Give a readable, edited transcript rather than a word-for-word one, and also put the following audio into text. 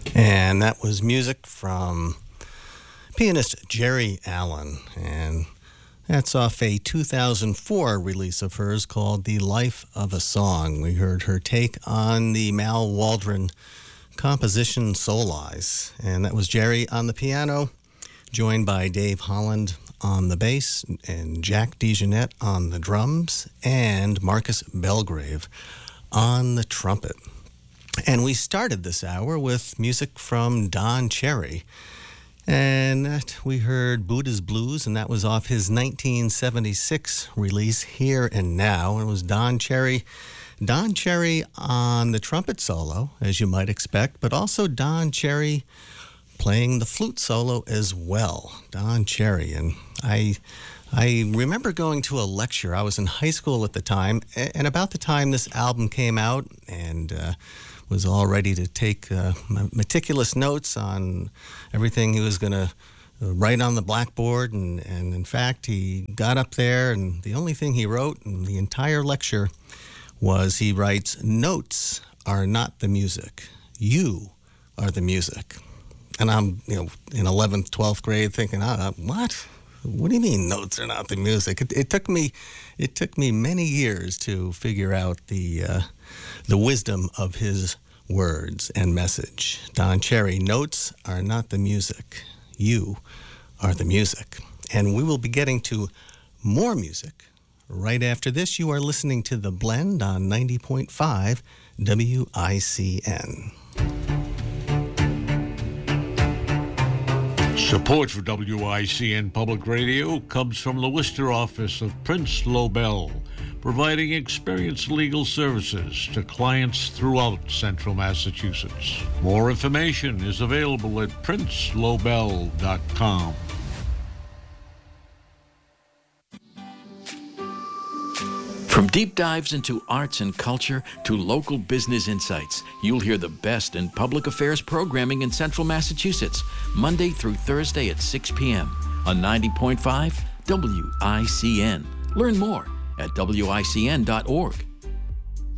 And that was music from pianist Jerry Allen. And that's off a 2004 release of hers called The Life of a Song. We heard her take on the Mal Waldron composition Soul-Eyes. And that was Jerry on the piano, joined by Dave Holland on the bass and Jack DeJohnette on the drums and Marcus Belgrave on the trumpet. And we started this hour with music from Don Cherry. And we heard Buddha's Blues, and that was off his 1976 release, Here and Now. And it was Don Cherry on the trumpet solo, as you might expect, but also Don Cherry playing the flute solo as well. Don Cherry. And I remember going to a lecture. I was in high school at the time, and about the time this album came out, and was all ready to take meticulous notes on everything he was going to write on the blackboard. And in fact, he got up there, and the only thing he wrote in the entire lecture was he writes, "Notes are not the music. You are the music." And I'm, in 11th, 12th grade thinking, what? What do you mean notes are not the music? It took me many years to figure out the wisdom of his words and message. Don Cherry, notes are not the music. You are the music. And we will be getting to more music right after this. You are listening to The Blend on 90.5 WICN. Support for WICN Public Radio comes from the Worcester office of Prince Lobel, providing experienced legal services to clients throughout Central Massachusetts. More information is available at princelobel.com. From deep dives into arts and culture to local business insights, you'll hear the best in public affairs programming in Central Massachusetts, Monday through Thursday at 6 p.m. on 90.5 WICN. Learn more at WICN.org.